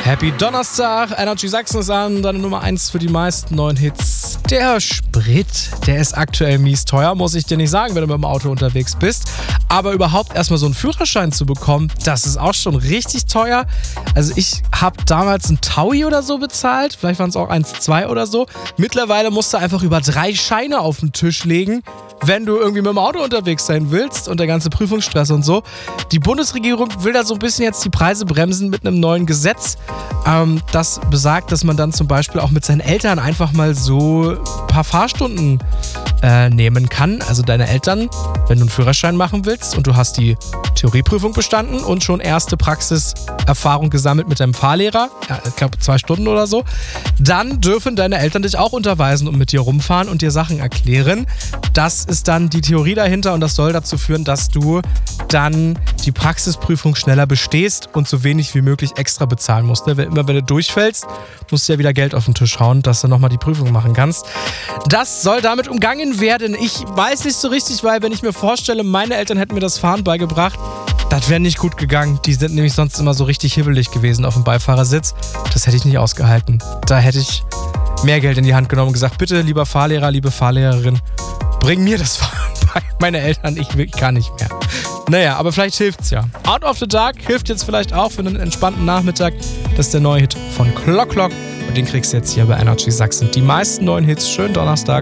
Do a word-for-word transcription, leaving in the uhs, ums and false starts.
Happy Donnerstag, Energy Sachsen ist an, deine Nummer eins für die meisten neuen Hits. Der Sprit, der ist aktuell mies teuer, muss ich dir nicht sagen, wenn du mit dem Auto unterwegs bist. Aber überhaupt erstmal so einen Führerschein zu bekommen, das ist auch schon richtig teuer. Also ich habe damals einen Taui oder so bezahlt, vielleicht waren es auch eins Komma zwei oder so. Mittlerweile musst du einfach über drei Scheine auf den Tisch legen, wenn du irgendwie mit dem Auto unterwegs sein willst und der ganze Prüfungsstress und so. Die Bundesregierung will da so ein bisschen jetzt die Preise bremsen mit einem neuen Gesetz. Ähm, das besagt, dass man dann zum Beispiel auch mit seinen Eltern einfach mal so ein paar Fahrstunden äh, nehmen kann. Also deine Eltern, wenn du einen Führerschein machen willst und du hast die Theorieprüfung bestanden und schon erste Praxiserfahrung gesammelt mit deinem Fahrlehrer, ja, ich glaube zwei Stunden oder so, dann dürfen deine Eltern dich auch unterweisen und mit dir rumfahren und dir Sachen erklären. Das ist dann die Theorie dahinter und das soll dazu führen, dass du dann die Praxisprüfung schneller bestehst und so wenig wie möglich extra bezahlen musst. Immer wenn du durchfällst, musst du ja wieder Geld auf den Tisch hauen, dass du nochmal die Prüfung machen kannst. Das soll damit umgangen werden. Ich weiß nicht so richtig, weil wenn ich mir vorstelle, meine Eltern hätten mir das Fahren beigebracht, das wäre nicht gut gegangen. Die sind nämlich sonst immer so richtig hibbelig gewesen auf dem Beifahrersitz. Das hätte ich nicht ausgehalten. Da hätte ich mehr Geld in die Hand genommen und gesagt, bitte, lieber Fahrlehrer, liebe Fahrlehrerin, bring mir das Fahren bei. Meine Eltern, ich, ich kann nicht mehr. Naja, aber vielleicht hilft's ja. Out of the Dark hilft jetzt vielleicht auch für einen entspannten Nachmittag. Das ist der neue Hit von Clock Clock und den kriegst du jetzt hier bei Energy Sachsen. Die meisten neuen Hits. Schönen Donnerstag.